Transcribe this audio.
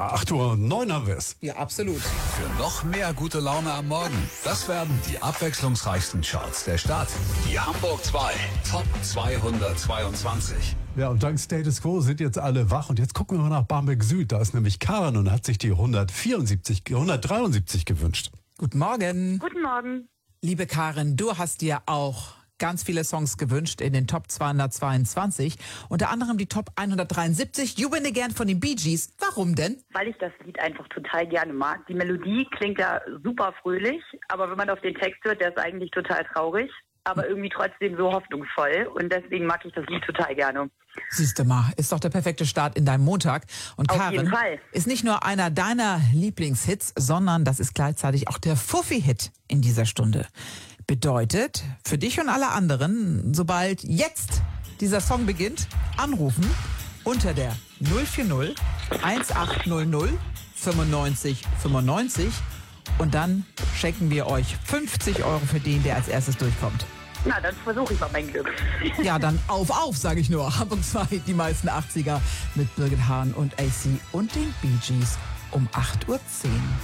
8:09 haben wir es. Ja, absolut. Für noch mehr gute Laune am Morgen. Das werden die abwechslungsreichsten Charts der Stadt. Die Hamburg 2 Top 222. Ja, und dank Status Quo sind jetzt alle wach. Und jetzt gucken wir mal nach Barmbek Süd. Da ist nämlich Karen und hat sich die 173 gewünscht. Guten Morgen. Guten Morgen. Liebe Karen, du hast dir auch ganz viele Songs gewünscht in den Top 222. Unter anderem die Top 173. You Win Again von den Bee Gees. Warum denn? Weil ich das Lied einfach total gerne mag. Die Melodie klingt ja super fröhlich, aber wenn man auf den Text hört, der ist eigentlich total traurig, aber irgendwie trotzdem so hoffnungsvoll. Und deswegen mag ich das Lied total gerne. Siehst du mal, ist doch der perfekte Start in deinem Montag. Und Auf Karen jeden Fall. ist nicht nur einer deiner Lieblingshits, sondern das ist gleichzeitig auch der Fuffi-Hit in dieser Stunde. Bedeutet, für dich und alle anderen, sobald jetzt dieser Song beginnt, anrufen unter der 040 1800 95 95 und dann schenken wir euch 50 Euro für den, der als erstes durchkommt. Na, dann versuche ich mal mein Glück. Ja, dann auf, sage ich nur. Hamburg 2, die meisten 80er mit Birgit Hahn und AC und den Bee Gees um 8:10 Uhr.